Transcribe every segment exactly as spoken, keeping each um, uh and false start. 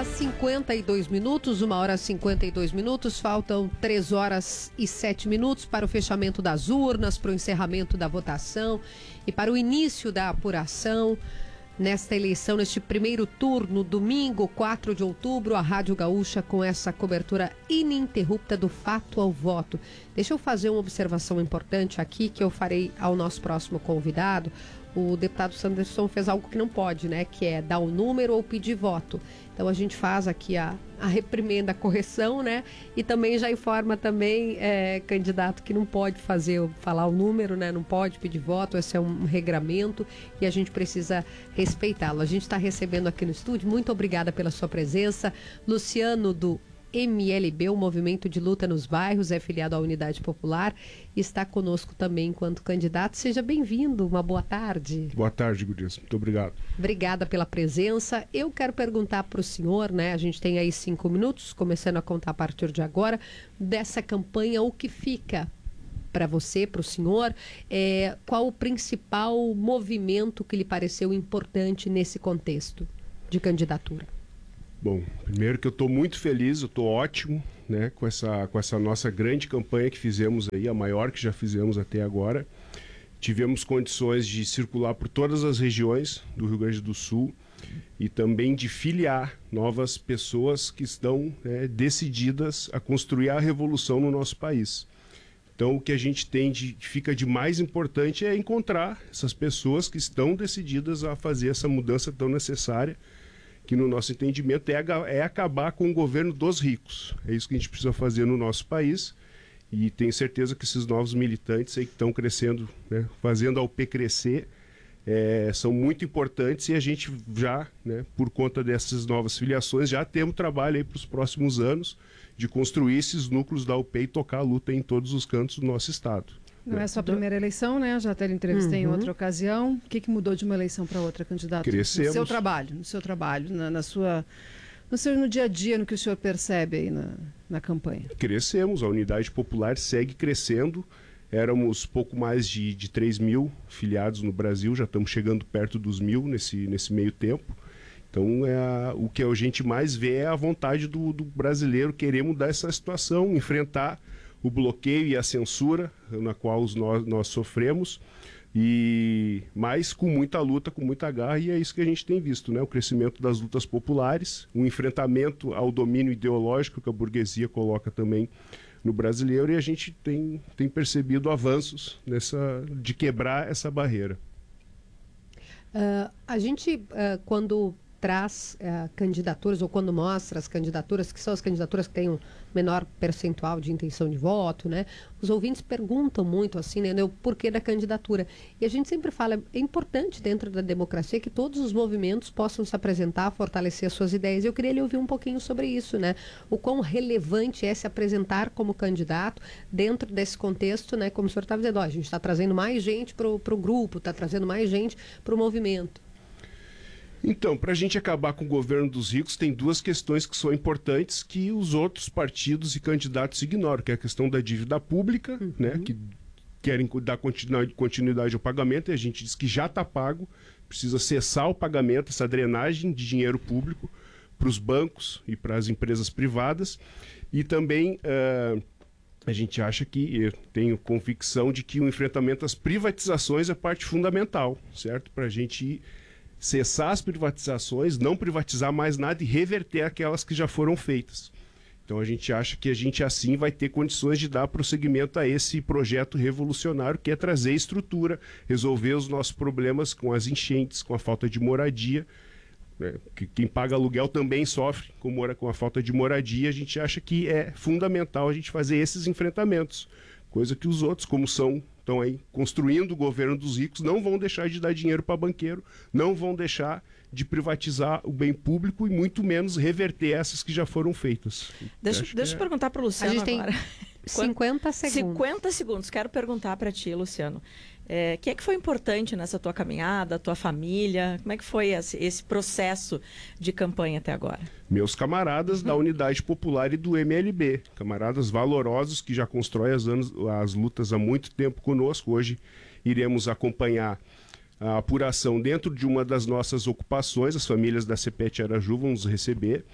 hora cinquenta e dois minutos, uma hora cinquenta e dois minutos, faltam três horas e sete minutos para o fechamento das urnas, para o encerramento da votação e para o início da apuração nesta eleição, neste primeiro turno, domingo, quatro de outubro, a Rádio Gaúcha com essa cobertura ininterrupta do fato ao voto. Deixa eu fazer uma observação importante aqui que eu farei ao nosso próximo convidado. O deputado Sanderson fez algo que não pode, né? Que é dar o número ou pedir voto. Então a gente faz aqui a, a reprimenda, a correção, né? E também já informa também, é, candidato, que não pode fazer, falar o número, né? Não pode pedir voto, esse é um regramento e a gente precisa respeitá-lo. A gente está recebendo aqui no estúdio, muito obrigada pela sua presença, Luciano do M L B, o Movimento de Luta nos Bairros, é filiado à Unidade Popular, está conosco também enquanto candidato. Seja bem-vindo, uma boa tarde. Boa tarde, Gurias, muito obrigado. Obrigada pela presença. Eu quero perguntar para o senhor, né, a gente tem aí cinco minutos, começando a contar a partir de agora, dessa campanha, o que fica para você, para o senhor, é, qual o principal movimento que lhe pareceu importante nesse contexto de candidatura? Bom, primeiro que eu estou muito feliz, eu estou ótimo, né, com essa, com essa nossa grande campanha que fizemos aí, a maior que já fizemos até agora. Tivemos condições de circular por todas as regiões do Rio Grande do Sul e também de filiar novas pessoas que estão, né, decididas a construir a revolução no nosso país. Então o que a gente tem de, que fica de mais importante é encontrar essas pessoas que estão decididas a fazer essa mudança tão necessária, que no nosso entendimento é, é acabar com o governo dos ricos. É isso que a gente precisa fazer no nosso país e tenho certeza que esses novos militantes aí que estão crescendo, né, fazendo a U P crescer, é, são muito importantes e a gente já, né, por conta dessas novas filiações, já temos trabalho aí para os próximos anos de construir esses núcleos da U P e tocar a luta em todos os cantos do nosso estado. Não é só a primeira eleição, né? Já até entrevistei uhum. em outra ocasião. O que, que mudou de uma eleição para outra, candidato? Crescemos. No seu trabalho, no seu trabalho, na, na sua, no seu no dia a dia, no que o senhor percebe aí na, na campanha. Crescemos, a Unidade Popular segue crescendo. Éramos pouco mais de, de três mil filiados no Brasil, já estamos chegando perto dos mil nesse, nesse meio tempo. Então, é a, o que a gente mais vê é a vontade do, do brasileiro querer mudar essa situação, enfrentar o bloqueio e a censura na qual os nós, nós sofremos, e mas com muita luta, com muita garra, e é isso que a gente tem visto, né? O crescimento das lutas populares, o enfrentamento ao domínio ideológico que a burguesia coloca também no brasileiro, e a gente tem, tem percebido avanços nessa, de quebrar essa barreira. Uh, a gente, uh, quando traz uh, candidaturas, ou quando mostra as candidaturas, que são as candidaturas que têm um menor percentual de intenção de voto, né? Os ouvintes perguntam muito assim, né, o porquê da candidatura. E a gente sempre fala, é importante dentro da democracia que todos os movimentos possam se apresentar, fortalecer as suas ideias. Eu queria lhe ouvir um pouquinho sobre isso, né? O quão relevante é se apresentar como candidato dentro desse contexto, né? Como o senhor estava dizendo, ó, a gente está trazendo mais gente para o grupo, está trazendo mais gente para o movimento. Então, para a gente acabar com o governo dos ricos, tem duas questões que são importantes que os outros partidos e candidatos ignoram, que é a questão da dívida pública, uhum. né, que querem dar continuidade ao pagamento, e a gente diz que já está pago, precisa cessar o pagamento, essa drenagem de dinheiro público para os bancos e para as empresas privadas, e também uh, a gente acha que, eu tenho convicção de que o enfrentamento às privatizações é parte fundamental, certo? Para a gente cessar as privatizações, não privatizar mais nada e reverter aquelas que já foram feitas. Então a gente acha que a gente assim vai ter condições de dar prosseguimento a esse projeto revolucionário, que é trazer estrutura, resolver os nossos problemas com as enchentes, com a falta de moradia, né? Que quem paga aluguel também sofre com, mora, com a falta de moradia. A gente acha que é fundamental a gente fazer esses enfrentamentos, coisa que os outros, como são estão aí construindo o governo dos ricos, não vão deixar de dar dinheiro para banqueiro, não vão deixar de privatizar o bem público e muito menos reverter essas que já foram feitas. Deixa, deixa eu é... perguntar para o Luciano a gente agora. Tem cinquenta segundos. cinquenta segundos. Quero perguntar para ti, Luciano. É, o que é que foi importante nessa tua caminhada, tua família? Como é que foi esse, esse processo de campanha até agora? Meus camaradas uhum. da Unidade Popular e do M L B, camaradas valorosos que já constroem as, anos, as lutas há muito tempo conosco. Hoje iremos acompanhar a apuração dentro de uma das nossas ocupações, as famílias da CEPET Araju vão nos receber.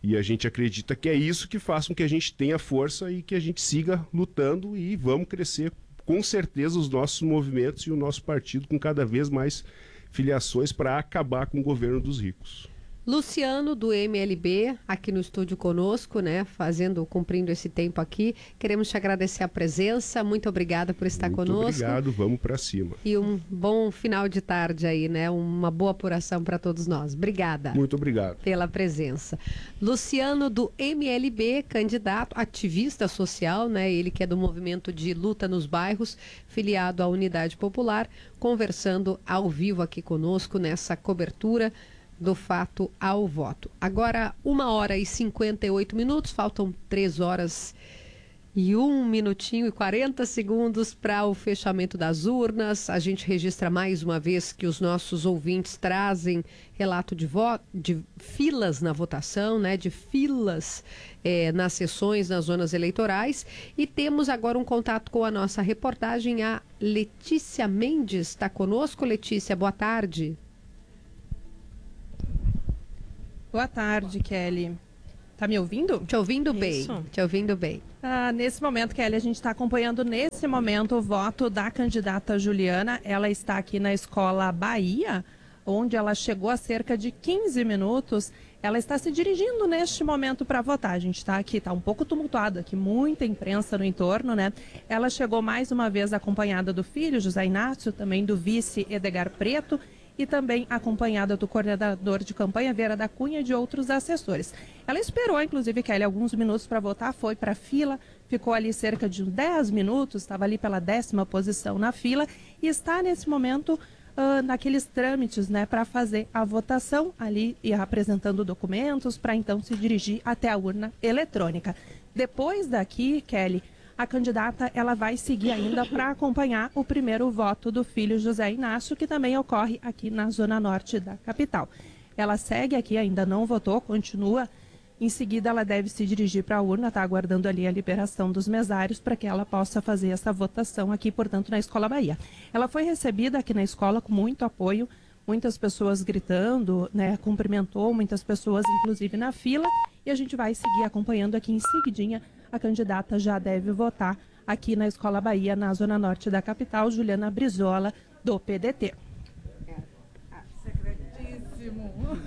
E a gente acredita que é isso que faz com que a gente tenha força e que a gente siga lutando e vamos crescer com certeza os nossos movimentos e o nosso partido com cada vez mais filiações para acabar com o governo dos ricos. Luciano, do M L B, aqui no estúdio conosco, né, fazendo, cumprindo esse tempo aqui. Queremos te agradecer a presença, muito obrigada por estar muito conosco. Obrigado, vamos para cima. E um bom final de tarde aí, né, uma boa apuração para todos nós. Obrigada. Muito obrigado. Pela presença. Luciano, do M L B, candidato, ativista social, né, ele que é do movimento de luta nos bairros, filiado à Unidade Popular, conversando ao vivo aqui conosco nessa cobertura do fato ao voto. Agora, uma hora e cinquenta e oito minutos, faltam três horas e um minutinho e quarenta segundos para o fechamento das urnas. A gente registra mais uma vez que os nossos ouvintes trazem relato de, voto, de filas na votação, né, de filas é, nas sessões, nas zonas eleitorais. E temos agora um contato com a nossa reportagem, a Letícia Mendes. Está conosco, Letícia, boa tarde. Boa tarde, Kelly. Tá me ouvindo? Te ouvindo bem. Isso. Te ouvindo bem. Ah, nesse momento, Kelly, a gente está acompanhando nesse momento o voto da candidata Juliana. Ela está aqui na Escola Bahia, onde ela chegou há cerca de quinze minutos. Ela está se dirigindo neste momento para votar. A gente está aqui, está um pouco tumultuado aqui, muita imprensa no entorno, né? Ela chegou mais uma vez acompanhada do filho, José Inácio, também do vice Edgar Preto, e também acompanhada do coordenador de campanha, Vera da Cunha, e de outros assessores. Ela esperou, inclusive, Kelly, alguns minutos para votar, foi para a fila, ficou ali cerca de dez minutos, estava ali pela décima posição na fila e está nesse momento uh, naqueles trâmites, né, para fazer a votação ali e apresentando documentos para então se dirigir até a urna eletrônica. Depois daqui, Kelly, a candidata ela vai seguir ainda para acompanhar o primeiro voto do filho José Inácio, que também ocorre aqui na zona norte da capital. Ela segue aqui, ainda não votou, continua. Em seguida, ela deve se dirigir para a urna, está aguardando ali a liberação dos mesários para que ela possa fazer essa votação aqui, portanto, na Escola Bahia. Ela foi recebida aqui na escola com muito apoio, muitas pessoas gritando, né, cumprimentou muitas pessoas, inclusive na fila, e a gente vai seguir acompanhando aqui em seguidinha. A candidata já deve votar aqui na Escola Bahia, na zona norte da capital, Juliana Brizola, do P D T. Secretíssimo.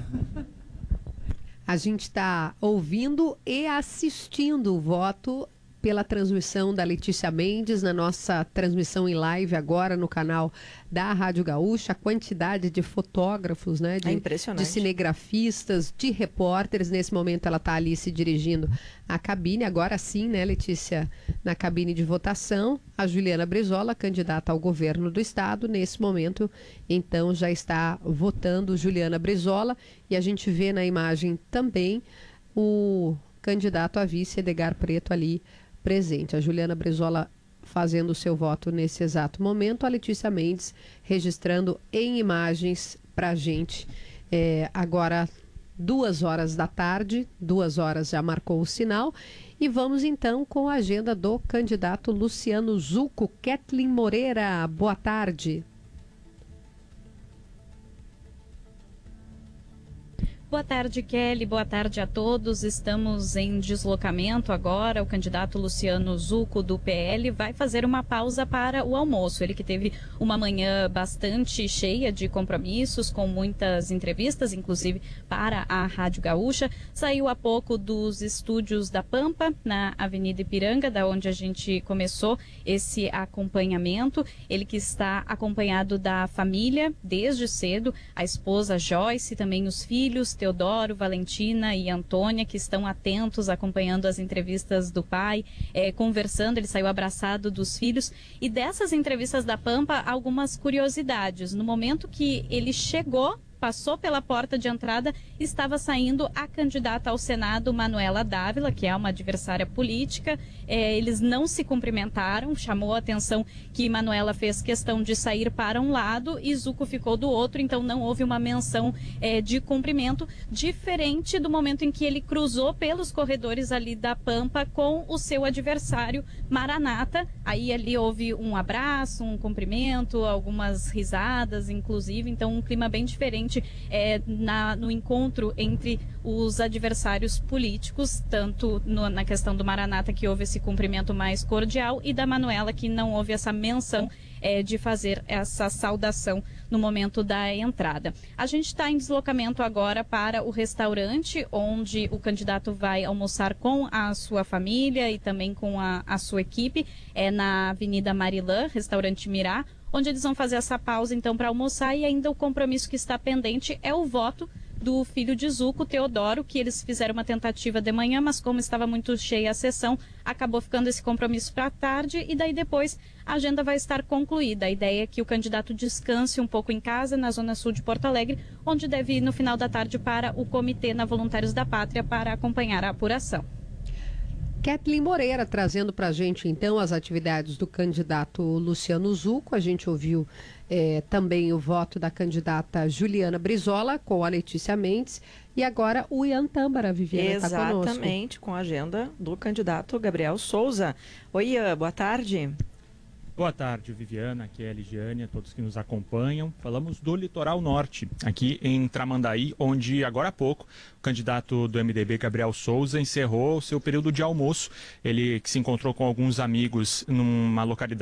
A gente está ouvindo e assistindo o voto pela transmissão da Letícia Mendes, na nossa transmissão em live agora no canal da Rádio Gaúcha. A quantidade de fotógrafos, né, de, é impressionante. de cinegrafistas, de repórteres. Nesse momento ela está ali se dirigindo à cabine. Agora sim, né, Letícia, na cabine de votação. A Juliana Brizola, candidata ao governo do estado, nesse momento, então, já está votando Juliana Brizola. E a gente vê na imagem também o candidato a vice, Edgar Preto, ali presente. A Juliana Brizola fazendo o seu voto nesse exato momento, a Letícia Mendes registrando em imagens para a gente. É, agora, duas horas da tarde, duas horas já marcou o sinal, e vamos então com a agenda do candidato Luciano Zucco. Kathleen Moreira, boa tarde. Boa tarde, Kelly. Boa tarde a todos. Estamos em deslocamento agora. O candidato Luciano Zucco, do P L, vai fazer uma pausa para o almoço. Ele que teve uma manhã bastante cheia de compromissos, com muitas entrevistas, inclusive para a Rádio Gaúcha. Saiu há pouco dos estúdios da Pampa, na Avenida Ipiranga, da onde a gente começou esse acompanhamento. Ele que está acompanhado da família desde cedo, a esposa Joyce, também os filhos, Teodoro, Valentina e Antônia, que estão atentos, acompanhando as entrevistas do pai, é, conversando. Ele saiu abraçado dos filhos. E dessas entrevistas da Pampa, algumas curiosidades. No momento que ele chegou, passou pela porta de entrada, estava saindo a candidata ao Senado, Manuela Dávila, que é uma adversária política. É, eles não se cumprimentaram, chamou a atenção que Manuela fez questão de sair para um lado e Zucco ficou do outro, então não houve uma menção é, de cumprimento, diferente do momento em que ele cruzou pelos corredores ali da Pampa com o seu adversário, Maranata. Aí ali houve um abraço, um cumprimento, algumas risadas, inclusive, então um clima bem diferente justamente é, na, no encontro entre os adversários políticos, tanto no, na questão do Maranata, que houve esse cumprimento mais cordial, e da Manuela, que não houve essa menção é, de fazer essa saudação no momento da entrada. A gente está em deslocamento agora para o restaurante, onde o candidato vai almoçar com a sua família e também com a, a sua equipe, é na Avenida Marilã, restaurante Mirá, onde eles vão fazer essa pausa então para almoçar, e ainda o compromisso que está pendente é o voto do filho de Zuco, Teodoro, que eles fizeram uma tentativa de manhã, mas como estava muito cheia a sessão, acabou ficando esse compromisso para tarde, e daí depois a agenda vai estar concluída. A ideia é que o candidato descanse um pouco em casa, na zona sul de Porto Alegre, onde deve ir no final da tarde para o Comitê na Voluntários da Pátria para acompanhar a apuração. Kathleen Moreira trazendo para a gente, então, as atividades do candidato Luciano Zuco. A gente ouviu é, também o voto da candidata Juliana Brizola com a Letícia Mendes. E agora o Ian Tâmara, Viviane, está conosco. Exatamente, com a agenda do candidato Gabriel Souza. Oi, Ian, boa tarde. Boa tarde, Viviana, aqui é a Ligiane, a todos que nos acompanham. Falamos do Litoral Norte, aqui em Tramandaí, onde agora há pouco o candidato do M D B, Gabriel Souza, encerrou o seu período de almoço. Ele que se encontrou com alguns amigos numa localidade